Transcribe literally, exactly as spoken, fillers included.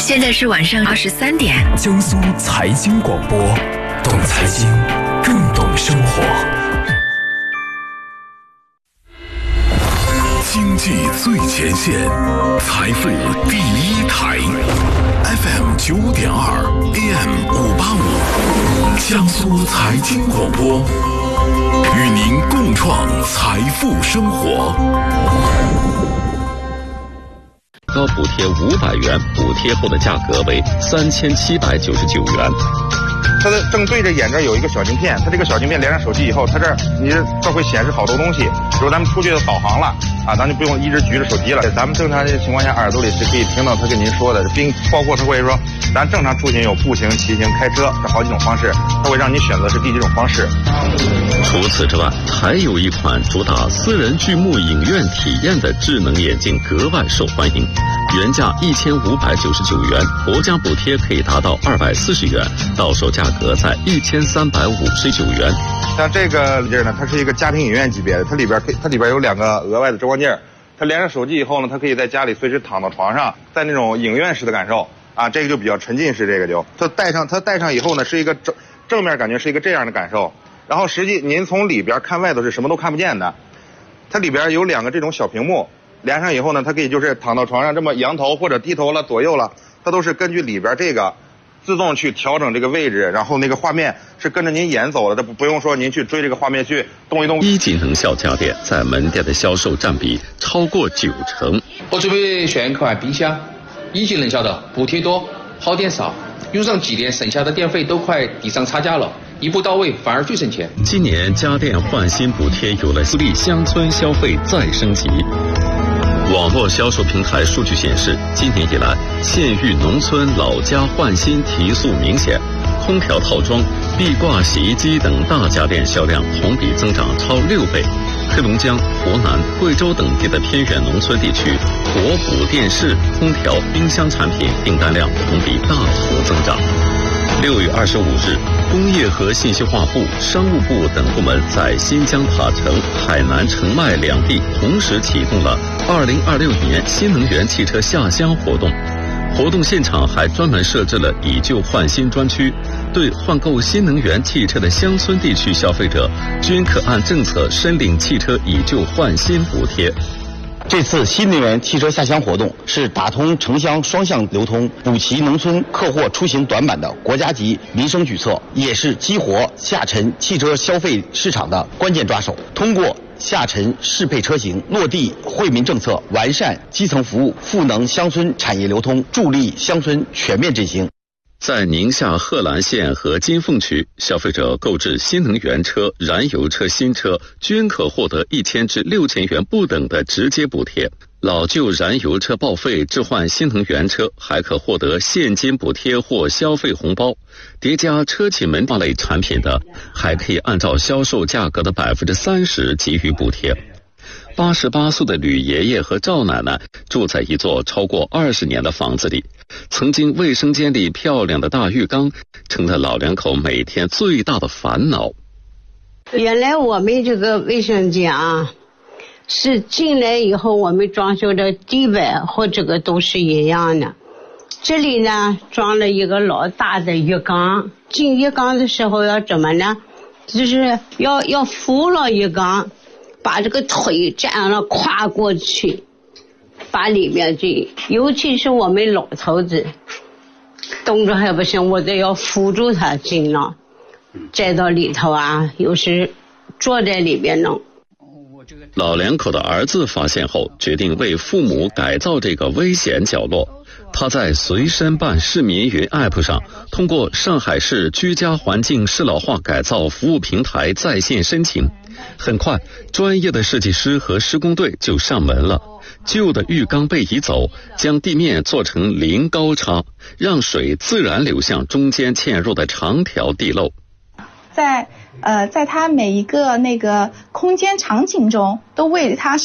现在是晚上二十三点。 江苏财经广播，懂财经，更懂生活。经济最前线，财富第一台 ，F M 九点二 ，A M 五八五，江苏财经广播，与您共创财富生活。 高补贴五百元，补贴后的价格为三千七百九十九元。 它的正对着眼这有一个小镜片，它这个小镜片连上手机以后，它这儿你这会显示好多东西。比如咱们出去导航了啊，咱就不用一直举着手机了。咱们正常的情况下，耳朵里是可以听到他跟您说的，并包括他会说，咱正常出行有步行、骑行、开车这好几种方式，他会让你选择是第几种方式。 除此之外，还有一款主打私人剧目影院体验的智能眼镜格外受欢迎，原价一千五百九十九元，国家补贴可以达到二百四十元，到手价格在一千三百五十九元。 像这个这呢，它是一个家庭影院级别的，它里边可以它里边有两个额外的遮光镜，它连上手机以后呢，它可以在家里随时躺到床上，在那种影院式的感受啊，这个就比较沉浸式，这个就它戴上它戴上以后呢，是一个正正面感觉是一个这样的感受，然后实际您从里边看外头是什么都看不见的，它里边有两个这种小屏幕，连上以后呢，它可以就是躺到床上这么扬头或者低头了左右了，它都是根据里边这个自动去调整这个位置，然后那个画面是跟着您眼走的，这不不用说您去追这个画面去动一动。 一级能效家电在门店的销售占比超过九成。 我准备选一款冰箱，一级能效的，补贴多，耗电少，用上几年省下的电费都快抵上差价了，一步到位反而最省钱。 今年家电换新补贴有了助力乡村消费再升级。网络销售平台数据显示，今年以来，县域农村老家换新提速明显，空调套装、壁挂洗衣机等大家电销量同比增长超六倍。黑龙江、湖南、贵州等地的偏远农村地区，国补电视、空调、冰箱产品订单量同比大幅增长。六月二十五日，工业和信息化部、商务部等部门在新疆塔城、海南澄迈两地同时启动了二零二六年新能源汽车下乡活动。活动现场还专门设置了以旧换新专区，对换购新能源汽车的乡村地区消费者，均可按政策申领汽车以旧换新补贴。 这次新能源汽车下乡活动是打通城乡双向流通、补齐农村客货出行短板的国家级民生举措，也是激活下沉汽车消费市场的关键抓手。通过下沉适配车型、落地惠民政策，完善基层服务，赋能乡村产业流通，助力乡村全面振兴。 在宁夏贺兰县和金凤区，消费者购置新能源车、燃油车新车，均可获得一千至六千元不等的直接补贴。老旧燃油车报废置换新能源车，还可获得现金补贴或消费红包。叠加车企门店类产品的，还可以按照销售价格的百分之三十给予补贴。八十八岁的吕爷爷和赵奶奶住在一座超过二十年的房子里，曾经卫生间里漂亮的大浴缸成了老两口每天最大的烦恼。 原来我们这个卫生间啊，是进来以后我们装修的地板和这个都是一样的。这里呢装了一个老大的浴缸，进浴缸的时候要怎么呢？就是要要扶了浴缸，把这个腿这样的跨过去，把里面这，尤其是我们老头子动作还不行，我得要扶住他进了，再到里头啊，有时坐在里边弄。 老两口的儿子发现后，决定为父母改造这个危险角落。他在随身办市民云 A P P 上，通过上海市居家环境适老化改造服务平台在线申请。很快，专业的设计师和施工队就上门了。旧的浴缸被移走，将地面做成零高差，让水自然流向中间嵌入的长条地漏。 在呃，在它每一个那个空间场景中，都为它